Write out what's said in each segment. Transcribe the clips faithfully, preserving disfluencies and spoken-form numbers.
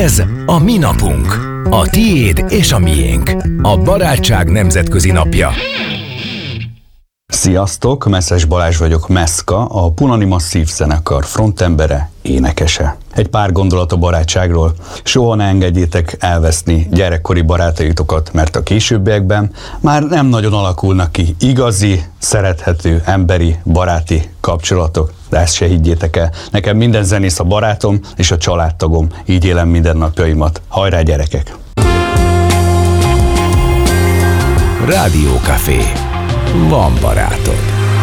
Ez a mi napunk. A tiéd és a miénk. A barátság nemzetközi napja. Sziasztok, Messzes Balázs vagyok, Meszka, a Punani Masszív zenekar frontembere, énekese. Egy pár gondolat a barátságról. Soha ne engedjétek elveszni gyerekkori barátaitokat, mert a későbbiekben már nem nagyon alakulnak ki igazi, szerethető, emberi, baráti kapcsolatok. De ezt se higgyétek el. Nekem minden zenész a barátom és a családtagom. Így élem mindennapjaimat. Hajrá, gyerekek! Rádiókafé. Van barátod.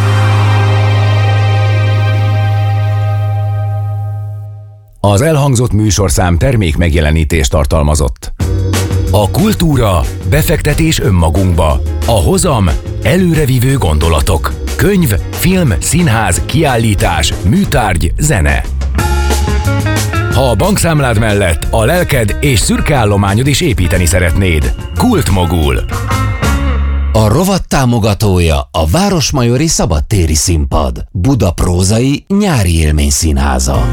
Az elhangzott műsorszám termék megjelenítést tartalmazott. A kultúra, befektetés önmagunkba. A hozam, előrevívő gondolatok. Könyv, film, színház, kiállítás, műtárgy, zene. Ha a bankszámlád mellett a lelked és szürke állományod is építeni szeretnéd. Kultmogul. A rovat támogatója a Városmajori Szabadtéri Színpad, Buda prózai nyári élményszínháza.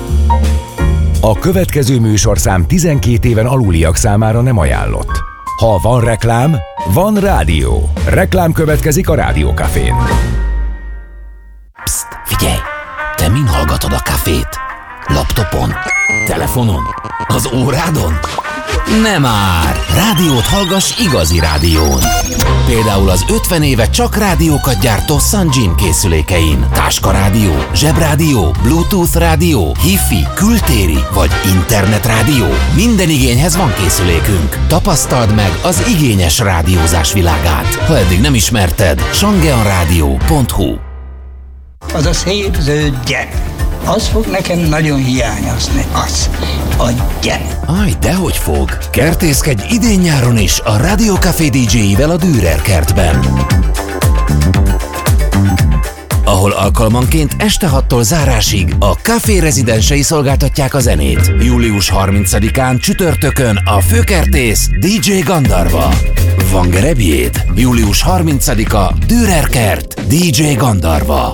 A következő műsorszám tizenkét éven aluliak számára nem ajánlott. Ha van reklám, van rádió. Reklám következik a Rádiókafén. Psst, figyelj! Te min hallgatod a kafét? Laptopon? Telefonon? Az órádon? Nem már! Rádiót hallgass igazi rádión! Például az ötven éve csak rádiókat gyártó Sunjin készülékein. Táskarádió, zsebrádió, Bluetooth rádió, Hi-Fi, kültéri vagy internetrádió. Minden igényhez van készülékünk. Tapasztald meg az igényes rádiózás világát. Ha eddig nem ismerted, sangeanradio pont hu. Az a szép zöld gyere. Az fog nekem nagyon hiányozni, az, a gyere. Aj, dehogy fog. Kertészkedj idén-nyáron is a Rádiókafé dé dzséivel a Dürer kertben, ahol alkalmanként este hattól zárásig a Café rezidensei szolgáltatják a zenét. július harmincadikán csütörtökön a főkertész dé dzsé Gandarva. Van gerebjéd? július harmincadika Dürer kert, dé dzsé Gandarva.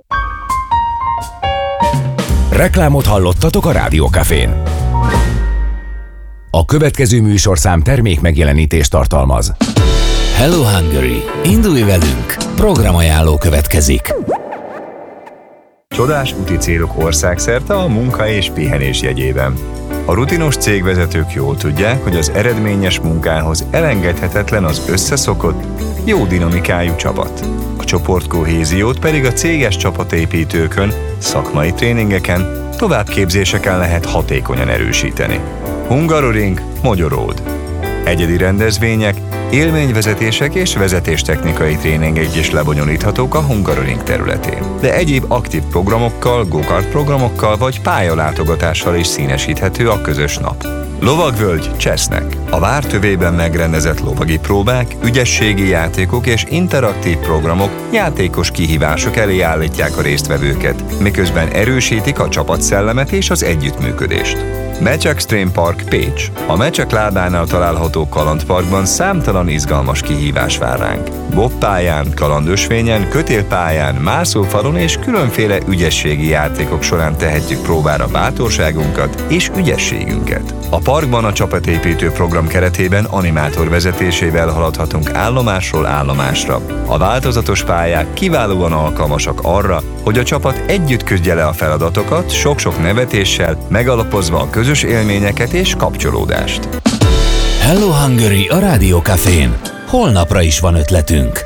Reklámot hallottatok a Rádiókafén. A következő műsorszám termék megjelenítést tartalmaz. Hello Hungary! Indulj velünk! Programajánló következik. Csodás úti célok országszerte a munka és pihenés jegyében. A rutinos cégvezetők jól tudják, hogy az eredményes munkához elengedhetetlen az összeszokott, jó dinamikájú csapat. A csoportkohéziót pedig a céges csapatépítőkön, szakmai tréningeken, továbbképzéseken lehet hatékonyan erősíteni. Hungaroring, Magyaród. Egyedi rendezvények, élményvezetések és vezetéstechnikai tréningek is lebonyolíthatók a Hungaroring területén. De egyéb aktív programokkal, go-kart programokkal vagy pályalátogatással is színesíthető a közös nap. Lovagvölgy Csesznek. A vártövében megrendezett lovagi próbák, ügyességi játékok és interaktív programok játékos kihívások elé állítják a résztvevőket, miközben erősítik a csapatszellemet és az együttműködést. Match Extreme Park Pécs. A Mecsek lábánál található kalandparkban számtalan izgalmas kihívás vár ránk. Bobpályán, kalandösvényen, kötélpályán, mászófalon és különféle ügyességi játékok során tehetjük próbára bátorságunkat és ügyességünket. A parkban a csapatépítő program keretében animátor vezetésével haladhatunk állomásról állomásra. A változatos pályák kiválóan alkalmasak arra, hogy a csapat együtt küzdje le a feladatokat, sok-sok nevetéssel, megalapozva a közös élményeket és kapcsolódást. Hello Hungary a Rádiókafén. Holnapra is van ötletünk.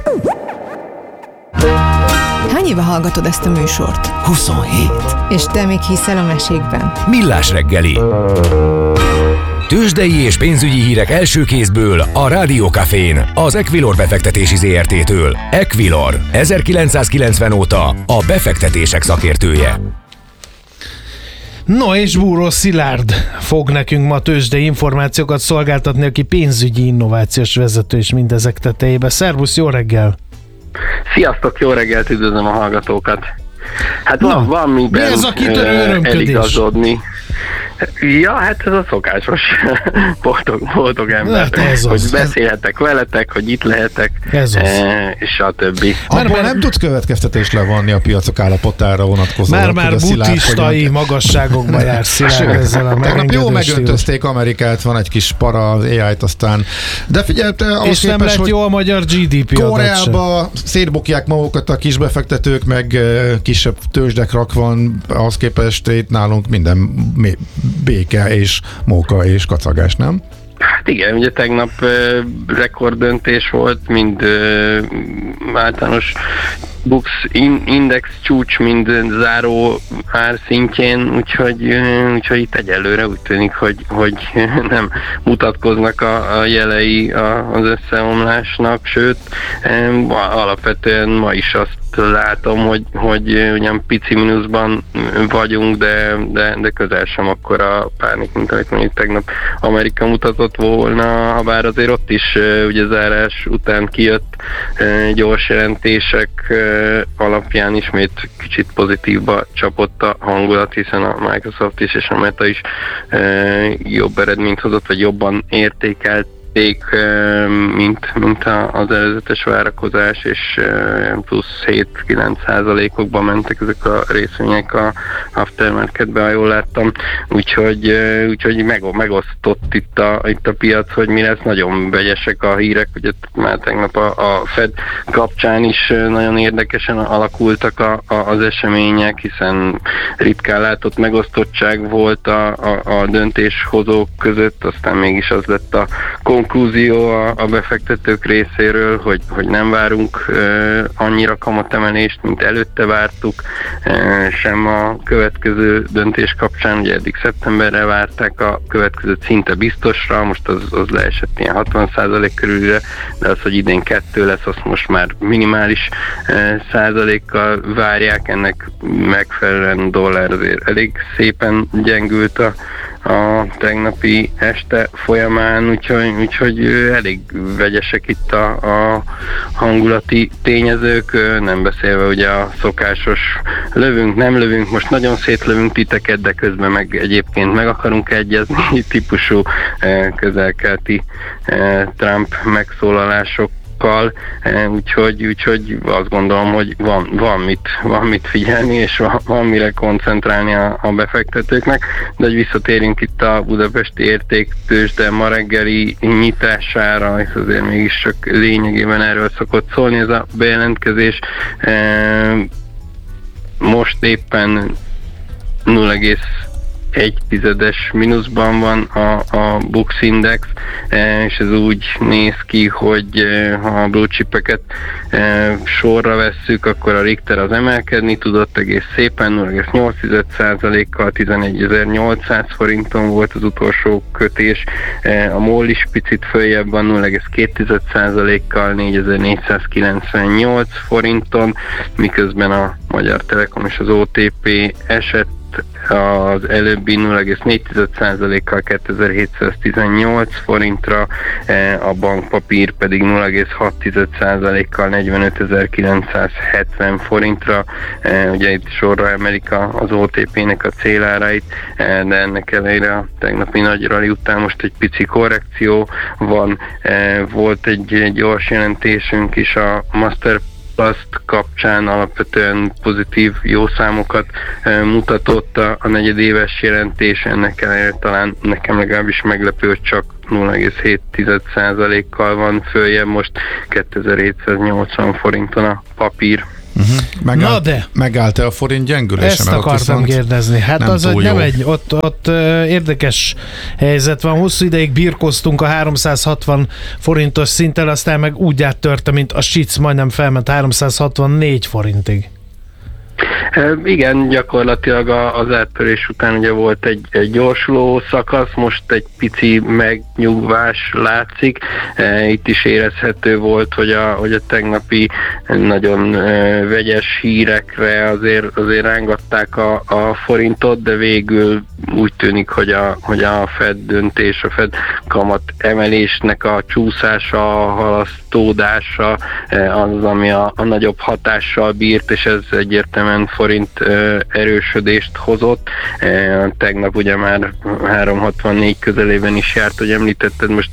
Hány éve hallgatod ezt a műsort? huszonhét. És te még hiszel a mesékben? Millás reggeli. Tőzsdei és pénzügyi hírek első kézből a Rádiókafén, az Equilor befektetési zé er té-től. Equilor, ezerkilencszázkilencven óta a befektetések szakértője. No, és Búró Szilárd fog nekünk ma tőzsdei információkat szolgáltatni, aki pénzügyi innovációs vezető is mindezek tetejébe. Szervusz, jó reggel! Sziasztok, jó reggelt, üdvözlöm a hallgatókat! Hát van, Na, van miben mi ez a kitörő uh, örömködés? eligazodni. Ja, hát ez a szokásos boldog, boldog ember, Hát ez hogy az. beszélhetek veletek, hogy itt lehetek, Ez az. e, és a többi. Abból Mert- nem tudsz következtetést levonni a piacok állapotára vonatkozóan. Már-már hogy a Szilárd buddhistai hogyan- magasságokba jár Szilárd Sőt, ezzel a tegnap jó megengedő stílus. megöntözték Amerikát, van egy kis para az á í-t aztán. De figyelj, te ahhoz És nem képest, lett hogy jó a magyar gé dé pé adat sem. Koreába szétbukják magukat a kisbefektetők, meg eh, kisebb tőzsdek rak van, ahhoz képest itt nálunk minden mé- béke és móka és kacagás, nem? Hát igen, ugye tegnap uh, rekorddöntés volt, mind uh, általános Bux in, index csúcs, mind záró ár szintjén, úgyhogy, uh, úgyhogy itt egyelőre úgy tűnik, hogy, hogy nem mutatkoznak a, a jelei a, az összeomlásnak, sőt, um, alapvetően ma is azt látom, hogy, hogy ugyan pici mínuszban vagyunk, de, de, de közel sem akkora pánik, mint amit mondjuk tegnap Amerika mutatott volna, ha bár azért ott is ugye zárás után kijött gyors jelentések alapján ismét kicsit pozitívba csapott a hangulat, hiszen a Microsoft is és a Meta is jobb eredményt hozott, vagy jobban értékelt, mint, mint az előzetes várakozás, és plusz hét-kilenc százalékokban mentek ezek a részvények a aftermarketbe, ha jól láttam. Úgyhogy, úgyhogy meg, megosztott itt a, itt a piac, hogy mi lesz. Nagyon vegyesek a hírek, ugye már tegnap a, a Fed kapcsán is nagyon érdekesen alakultak a, a, az események, hiszen ritkán látott megosztottság volt a, a, a döntéshozók között, aztán mégis az lett a konklúzió a, a befektetők részéről, hogy, hogy nem várunk uh, annyira kamatemelést, mint előtte vártuk, uh, sem a következő döntés kapcsán, ugye eddig szeptemberre várták a következő szinte biztosra, most az, az leesett ilyen hatvan százalék körülre, de az, hogy idén kettő lesz, azt most már minimális uh, százalékkal várják, ennek megfelelően dollár azért elég szépen gyengült a a tegnapi este folyamán, úgyhogy, úgyhogy elég vegyesek itt a, a hangulati tényezők, nem beszélve ugye a szokásos lövünk, nem lövünk, most nagyon szétlövünk titeket, de közben meg egyébként meg akarunk egyezni típusú közel-keleti Trump megszólalások, úgyhogy, úgyhogy azt gondolom, hogy van, van, mit, van mit figyelni, és van, van mire koncentrálni a, a befektetőknek, de hogy visszatérjünk itt a budapesti értéktőzsde ma reggeli nyitására, és azért mégis csak lényegében erről szokott szólni ez a bejelentkezés. Most éppen nulla egész egy tizedes mínuszban van a, a Bux Index, és ez úgy néz ki, hogy ha a blue chipeket sorra vesszük, akkor a Richter az emelkedni tudott egész szépen, nulla egész nyolc százalékkal, tizenegyezer-nyolcszáz forinton volt az utolsó kötés, a MOL is picit följebb van, nulla egész két százalékkal, négyezer-négyszázkilencvennyolc forinton, miközben a Magyar Telekom és az o té pé esett az előbbi nulla egész négy százalékkal kétezer-hétszáztizennyolc forintra, a bankpapír pedig nulla egész hat százalékkal negyvenötezer-kilencszázhetven forintra. Ugye itt sorra emelik az o té pének a célárait, de ennek ellenére a tegnapi nagy rally után most egy pici korrekció van. Volt egy gyors jelentésünk is a Master Plast kapcsán, alapvetően pozitív jó számokat e, mutatott a, a negyedéves jelentés, ennek ellenére talán nekem legalábbis meglepő, hogy csak nulla egész hét százalékkal van följebb, most kétezer-hétszáznyolcvan forinton a papír. Uh-huh. Megállt, Na de! Megállt-e a forint gyengülése? Ezt akartam kérdezni. Hát nem az, hogy nem jó. egy, ott, ott uh, érdekes helyzet van. Hosszú ideig birkoztunk a háromszázhatvan forintos szinttel, aztán meg úgy áttörte, mint a sic, majdnem felment háromszázhatvannégy forintig. E, igen, gyakorlatilag az áttörés után ugye volt egy, egy gyorsuló szakasz, most egy pici megnyugvás látszik. E, itt is érezhető volt, hogy a, hogy a tegnapi nagyon e, vegyes hírekre azért, azért rángatták a, a forintot, de végül úgy tűnik, hogy a, hogy a Fed döntés, a Fed kamat emelésnek a csúszása, a halasztódása e, az, ami a, a nagyobb hatással bírt, és ez egyértelműen forint erősödést hozott. Tegnap ugye már háromszázhatvannégy közelében is járt, hogy említetted, most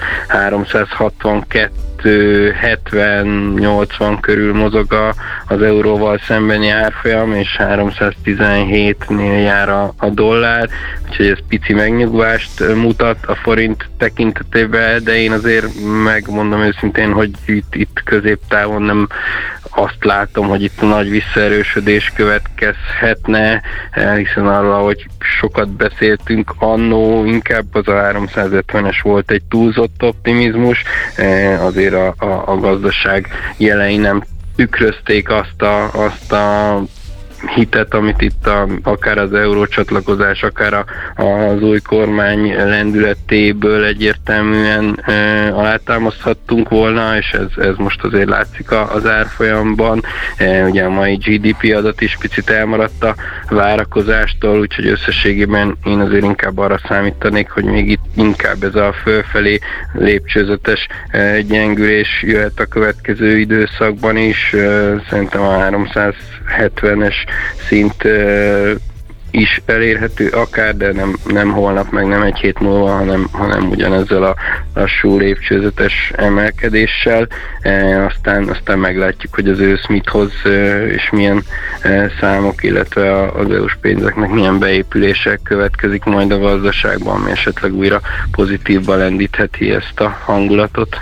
háromszázhatvankettő hetven nyolcvan körül mozog az euróval szembeni árfolyam, és háromszáztizenhétnél jár a, a dollár, úgyhogy ez pici megnyugvást mutat a forint tekintetében, de én azért megmondom őszintén, hogy itt, itt középtávon nem azt látom, hogy itt a nagy visszaerősödés következhetne, hiszen arról, hogy sokat beszéltünk annó, inkább az a háromszázötvenes volt egy túlzott optimizmus, azért a, a, a gazdaság jelei nem tükrözték azt a, azt a hitet, amit itt a, akár az eurócsatlakozás, akár a, az új kormány lendületéből egyértelműen e, alátámaszthattunk volna, és ez, ez most azért látszik a, az árfolyamban. E, ugye a mai gé dé pé adat is picit elmaradt a várakozástól, úgyhogy összességében én azért inkább arra számítanék, hogy még itt inkább ez a fölfelé lépcsőzetes e, gyengülés jöhet a következő időszakban is. E, szerintem a háromszázhetvenes szint uh, is elérhető akár, de nem, nem holnap, meg nem egy hét múlva, hanem, hanem ugyanezzel a lassú lépcsőzetes emelkedéssel. E, aztán, aztán meglátjuk, hogy az ősz mit hoz, e, és milyen e, számok, illetve az é u-s pénzeknek milyen beépülések következik majd a gazdaságban, ami esetleg újra pozitívba lendítheti ezt a hangulatot.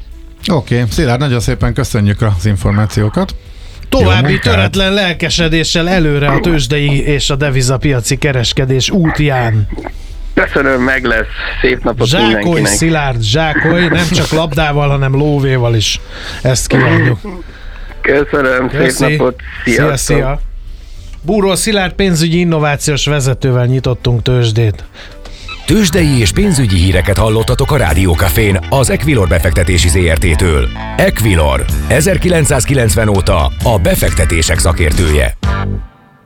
Oké, okay. Szilárd, nagyon szépen köszönjük az információkat. További töretlen lelkesedéssel előre a tőzsdei és a devizapiaci kereskedés útján. Köszönöm, meg lesz. Szép napot zsákolj, mindenkinek. Szilárd, zsákolj, nem csak labdával, hanem lóvéval is. Ezt kívánjuk. Köszönöm, Köszi. Szép napot. Sziasztok. Szia, szia. Búró Szilárd pénzügyi innovációs vezetővel nyitottunk tőzsdét. Tőzsdei és pénzügyi híreket hallottatok a Rádió Cafén az Equilor befektetési zé er té-től. Equilor, ezerkilencszázkilencven óta a befektetések szakértője.